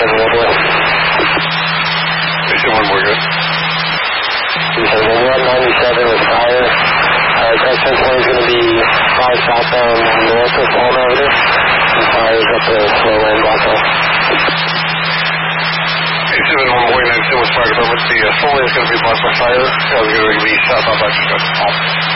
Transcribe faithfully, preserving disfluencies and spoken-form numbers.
seven one one. ninety-seven one, we're good. ninety-seven one one, ninety-seven with fire. Uh, Texas one is going to be five southbound north of Palm Avenue. And fire is up the slow lane block off. ninety-seven one one, ninety-seven with fire department. The uh, slow lane is going to be blocked by fire. Uh, we're going to be southbound by Chicago.